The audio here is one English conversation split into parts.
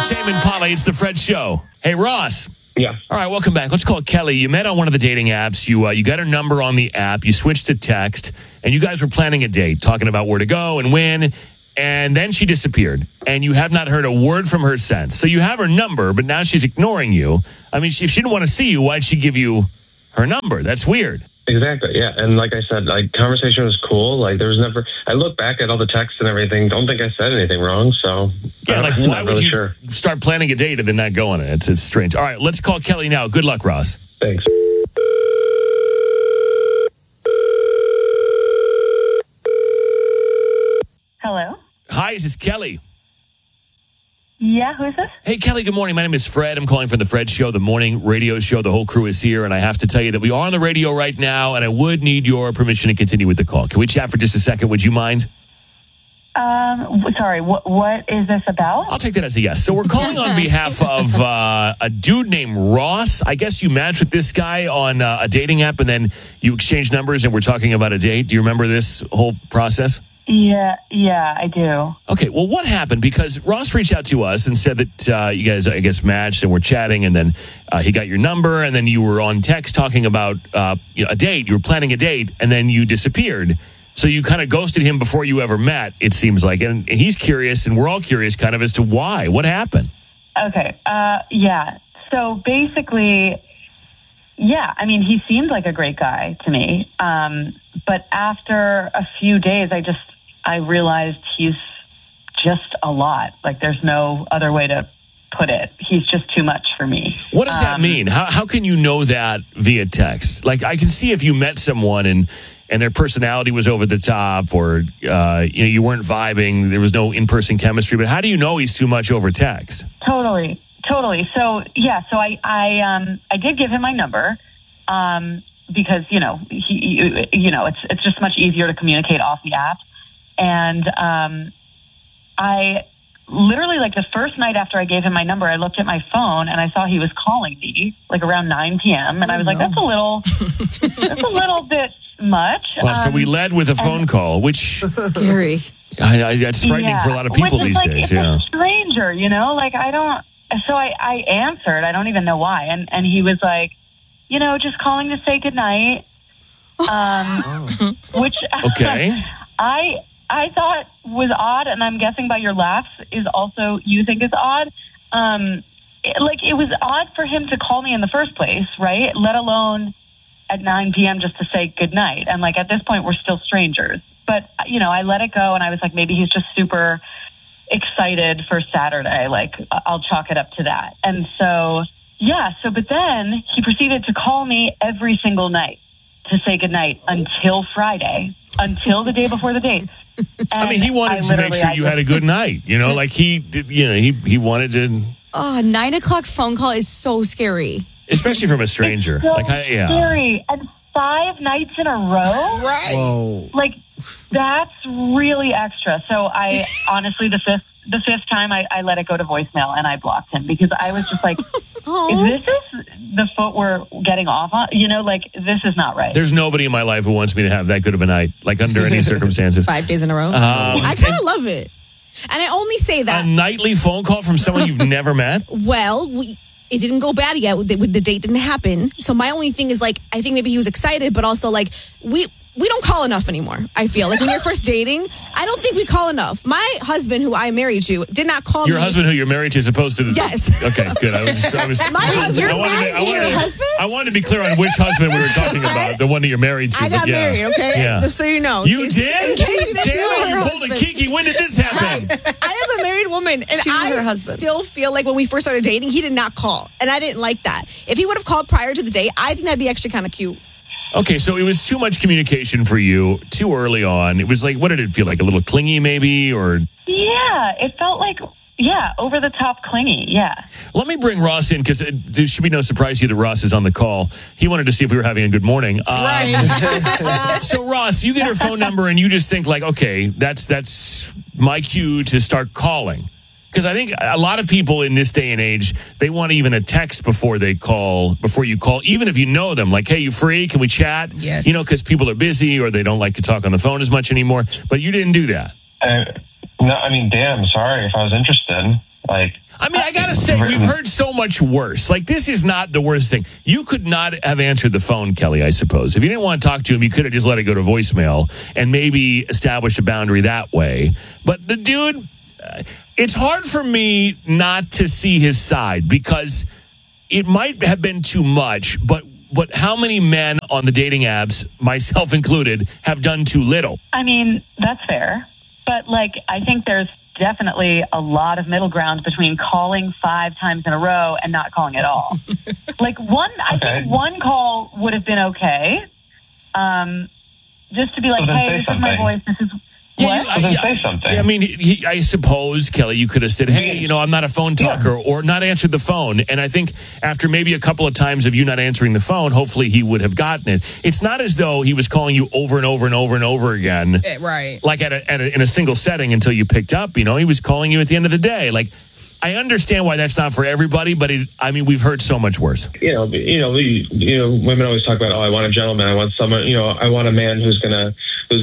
Tame Impala, it's the Fred Show. Hey, Ross. Yeah. All right, welcome back. Let's call Kelly. You met on one of the dating apps. You got her number on the app. You switched to text, and you guys were planning a date, talking about where to go and when. And then she disappeared, and you have not heard a word from her since. So you have her number, but now she's ignoring you. I mean, if she didn't want to see you, why'd she give you her number? That's weird. Exactly, yeah. And like I said, conversation was cool. Like, there was never... I look back at all the texts and everything. Don't think I said anything wrong, so... Yeah, I'm why not would really you sure. start planning a date and then not go on it? It's strange. All right, let's call Kelly now. Good luck, Ross. Thanks. Hello? Hi, this is Kelly. Yeah, who is this? Hey, Kelly, good morning. My name is Fred. I'm calling from the Fred Show, the morning radio show. The whole crew is here, and I have to tell you that we are on the radio right now, and I would need your permission to continue with the call. Can we chat for just a second? Would you mind? Sorry, what is this about? I'll take that as a yes. So we're calling on behalf of a dude named Ross. I guess you matched with this guy on a dating app, and then you exchanged numbers, and we're talking about a date. Do you remember this whole process? Yeah, I do. Okay, well, what happened? Because Ross reached out to us and said that you guys, I guess, matched and were chatting, and then he got your number, and then you were on text talking about a date. You were planning a date, and then you disappeared. So you kind of ghosted him before you ever met, it seems like. And he's curious, and we're all curious kind of as to why. What happened? Okay, yeah. So basically, yeah, I mean, he seemed like a great guy to me. But after a few days, I realized he's just a lot. Like, there's no other way to put it. He's just too mumuch for me. What does that mean? How can you know that via text? Like, I can see if you met someone and their personality was over the top, or you weren't vibing, there was no in-person chemistry. But how do you know he's too much over text? Totally. So yeah, so I did give him my number because it's just much easier to communicate off the app, and I literally, like, the first night after I gave him my number, I looked at my phone and I saw he was calling me like around 9 p.m. and I was like, that's a little bit much. Well, so we led with a phone call, which scary. That's frightening for a lot of people these days. It's yeah, a stranger, like I don't. So I answered. I don't even know why, and he was like, just calling to say goodnight. Which okay. I thought was odd, and I'm guessing by your laughs is also you think is odd. It was odd for him to call me in the first place, right? Let alone at 9 p.m. just to say goodnight. And at this point, we're still strangers. But, I let it go, and I was like, maybe he's just super excited for Saturday. Like, I'll chalk it up to that. And so, but then he proceeded to call me every single night to say goodnight until Friday, until the day before the date. I mean, he wanted to make sure you had a good night, like he did, he wanted to. Oh, 9 o'clock phone call is so scary. Especially from a stranger. It's so scary. And 5 nights in a row? Right. Whoa. That's really extra. So I honestly, the fifth time I let it go to voicemail and I blocked him because I was just like, is this the foot we're getting off on? This is not right. There's nobody in my life who wants me to have that good of a night, under any circumstances. 5 days in a row. I kind of love it. And I only say that. A nightly phone call from someone you've never met? Well, it didn't go bad yet. The date didn't happen. So my only thing is, I think maybe he was excited, but also, we don't call enough anymore, I feel. When you're first dating, I don't think we call enough. My husband, who I'm married to, did not call me. Your husband who you're married to is opposed to... Yes. Okay, good. I was my husband. You're married to your husband? I wanted to be clear on which husband we were talking about, the one that you're married to. I got married, okay? Yeah. Just so you know. You did? Damn it, you pulled a Kiki. When did this happen? I am a married woman, and I still feel like when we first started dating, he did not call, and I didn't like that. If he would have called prior to the date, I think that'd be actually kind of cute. Okay, so it was too much communication for you, too early on. It was what did it feel like? A little clingy, maybe, or? Yeah, it felt like, over the top clingy, yeah. Let me bring Ross in, because there should be no surprise to you that Ross is on the call. He wanted to see if we were having a good morning. Right. So, Ross, you get her phone number, and you just think, okay, that's my cue to start calling. Because I think a lot of people in this day and age, they want even a text before you call, even if you know them. Like, hey, you free? Can we chat? Yes. Because people are busy or they don't like to talk on the phone as much anymore. But you didn't do that. No, I mean, damn, sorry if I was interested. Like, I mean, I gotta say, we've heard so much worse. Like, this is not the worst thing. You could not have answered the phone, Kelly, I suppose. If you didn't want to talk to him, you could have just let it go to voicemail and maybe established a boundary that way. But the dude, it's hard for me not to see his side because it might have been too much, but how many men on the dating apps, myself included, have done too little? I mean, that's fair. But, like, I think there's definitely a lot of middle ground between calling 5 times in a row and not calling at all. Like, I think one call would have been okay. Just to be like, hey, this is my voice. This is... What? Say something. I mean, I suppose, Kelly, you could have said, hey, I'm not a phone talker, or not answered the phone. And I think after maybe a couple of times of you not answering the phone, hopefully he would have gotten it. It's not as though he was calling you over and over and over and over again. Right. Like in a single setting until you picked up, He was calling you at the end of the day. Like, I understand why that's not for everybody, but we've heard so much worse. Women always talk about, I want a gentleman. I want someone, I want a man who's gonna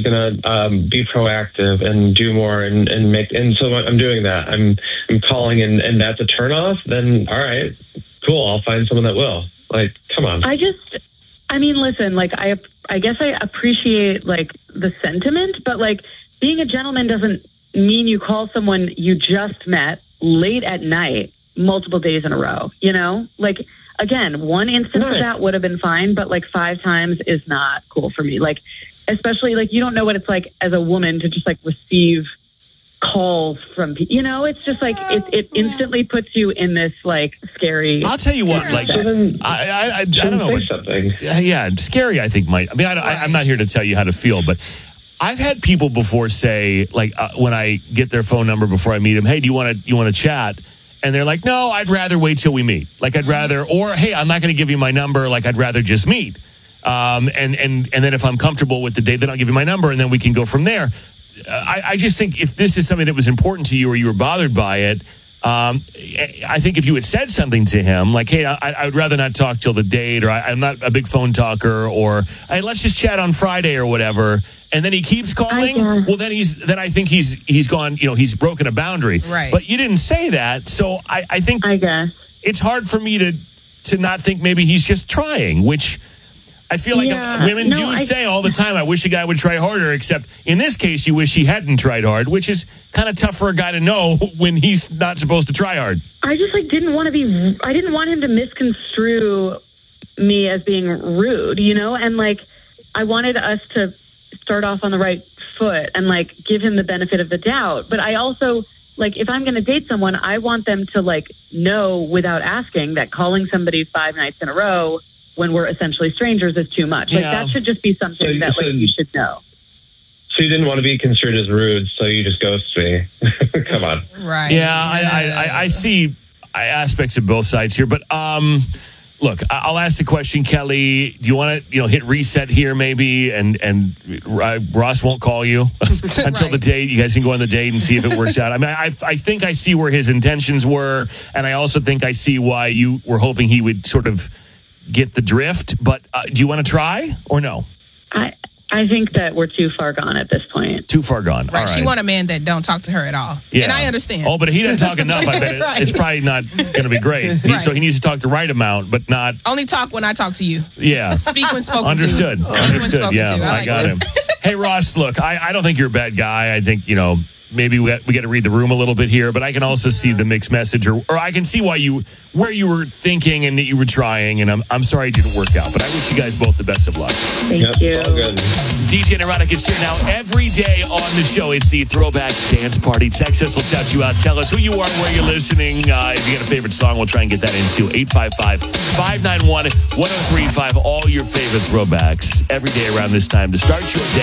be proactive and do more and make. And so I'm doing that. I'm calling, and that's a turnoff. Then all right, cool. I'll find someone that will. Like, come on. Listen. Like, I guess I appreciate like the sentiment, but like being a gentleman doesn't mean you call someone you just met late at night multiple days in a row, like, again, one instance of that would have been fine, but like 5 times is not cool for me. Like, especially like, you don't know what it's like as a woman to just like receive calls from people, it's just like, it instantly puts you in this like scary. I'll tell you what, like, I don't know. Say something. Yeah, scary, I think might. I mean, I'm not here to tell you how to feel, but I've had people before say, like, when I get their phone number before I meet them, hey, do you want to chat? And they're like, no, I'd rather wait till we meet. Like, I'd rather, or hey, I'm not going to give you my number. Like, I'd rather just meet. And then if I'm comfortable with the date, then I'll give you my number, and then we can go from there. I just think if this is something that was important to you or you were bothered by it, I think if you had said something to him, like, hey, I would rather not talk till the date, or I'm not a big phone talker, or hey, let's just chat on Friday or whatever, and then he keeps calling, well, then I think he's gone, he's broken a boundary. Right. But you didn't say that, so I think it's hard for me to not think maybe he's just trying, which I feel like women say all the time, I wish a guy would try harder, except in this case, you wish he hadn't tried hard, which is kind of tough for a guy to know when he's not supposed to try hard. I just didn't want him to misconstrue me as being rude, and like, I wanted us to start off on the right foot and like give him the benefit of the doubt. But I also, like, if I'm going to date someone, I want them to like know without asking that calling somebody 5 nights in a row when we're essentially strangers is too much. Like, that should just be something that like you should know. So you didn't want to be construed as rude, so you just ghost me. Come on. Right. Yeah, I see aspects of both sides here, but look, I'll ask the question, Kelly. Do you want to hit reset here maybe, and Ross won't call you until the date? You guys can go on the date and see if it works out. I mean, I think I see where his intentions were, and I also think I see why you were hoping he would sort of get the drift, but do you want to try or no? I think that we're too far gone at this point. Too far gone. Right. All right. She want a man that don't talk to her at all. Yeah. And I understand. Oh, but if he doesn't talk enough, I bet Right. it's probably not going to be great. Right. So he needs to talk the right amount, but not... Only talk when I talk to you. Yeah. Speak when spoken Understood. to. Speak when Understood. spoken Yeah, to. I got him. Hey, Ross, look, I don't think you're a bad guy. I think, maybe we got to read the room a little bit here, but I can also see the mixed message, or I can see where you were thinking and that you were trying, and I'm sorry it didn't work out, but I wish you guys both the best of luck. Thank you. All good. DJ and Erotic is here now every day on the show. It's the Throwback Dance Party. Text us, we'll shout you out. Tell us who you are, where you're listening. If you got a favorite song, we'll try and get that into 855-591-1035. All your favorite throwbacks every day around this time to start your day.